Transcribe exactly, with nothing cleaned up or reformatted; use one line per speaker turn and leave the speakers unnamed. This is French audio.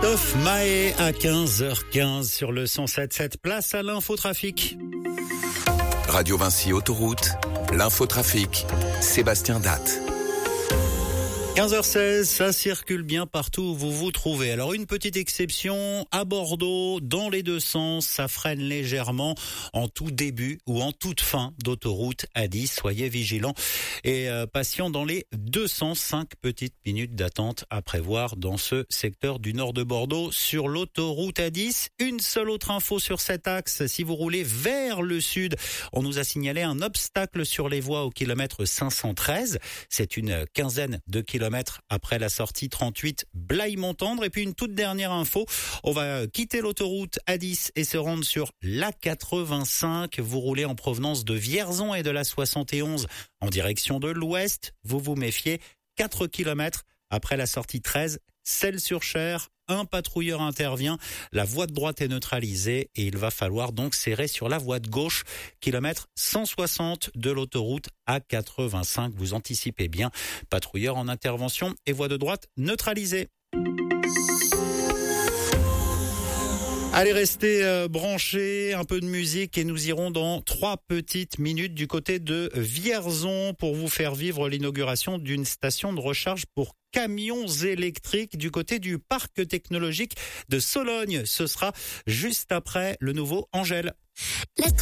Christophe Mahé à quinze heures quinze sur le cent sept virgule sept. Place à l'infotrafic.
Radio Vinci Autoroute, l'infotrafic, Sébastien Datte.
quinze heures seize, ça circule bien partout où vous vous trouvez. Alors une petite exception, à Bordeaux, dans les deux sens, ça freine légèrement en tout début ou en toute fin d'autoroute A dix. Soyez vigilants et euh, patients dans les deux sens. Cinq petites minutes d'attente à prévoir dans ce secteur du nord de Bordeaux sur l'autoroute A dix. Une seule autre info sur cet axe. Si vous roulez vers le sud, on nous a signalé un obstacle sur les voies au kilomètre cinq cent treize. C'est une quinzaine de kilomètres après la sortie trente-huit Blaye-Montendre. Et puis une toute dernière info, on va quitter l'autoroute A dix et se rendre sur l'A quatre-vingt-cinq. Vous roulez en provenance de Vierzon et de la soixante et onze en direction de l'ouest. Vous vous méfiez, quatre kilomètres après la sortie treize, Celles-sur-Cher. Un patrouilleur intervient, la voie de droite est neutralisée et il va falloir donc serrer sur la voie de gauche, kilomètre cent soixante de l'autoroute A quatre-vingt-cinq. Vous anticipez bien, patrouilleur en intervention et voie de droite neutralisée. Allez, restez euh, branchés, un peu de musique et nous irons dans trois petites minutes du côté de Vierzon pour vous faire vivre l'inauguration d'une station de recharge pour camions électriques du côté du parc technologique de Sologne. Ce sera juste après le nouveau Angèle.
Lettre